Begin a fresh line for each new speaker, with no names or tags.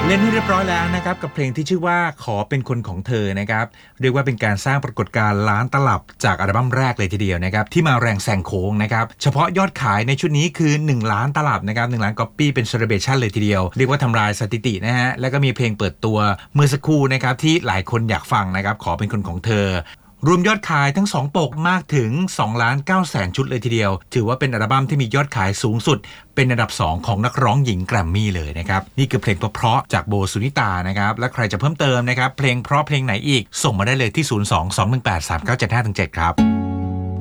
เล่นให้เรียบร้อยแล้วนะครับกับเพลงที่ชื่อว่าขอเป็นคนของเธอนะครับเรียกว่าเป็นการสร้างปรากฏการณ์ล้านตลับจากอัลบั้มแรกเลยทีเดียวนะครับที่มาแรงแซงโค้งนะครับเฉพาะยอดขายในชุดนี้คือ1ล้านตลับนะครับ1ล้านก๊อปปี้เป็นเซเลเบรชั่นเลยทีเดียวเรียกว่าทำลายสถิตินะฮะแล้วก็มีเพลงเปิดตัวเมื่อสักครู่นะครับที่หลายคนอยากฟังนะครับขอเป็นคนของเธอรวมยอดขายทั้ง2ปกมากถึง2,900,000 ชุดเลยทีเดียวถือว่าเป็นอัลบั้มที่มียอดขายสูงสุดเป็นอันดับ2ของนักร้องหญิงแกรมมี่เลยนะครับนี่คือเพลงเพราะๆจากโบสุนิตานะครับและใครจะเพิ่มเติมนะครับเพลงเพราะเพลงไหนอีกส่งมาได้เลยที่ 02-218-3975-7 ครับ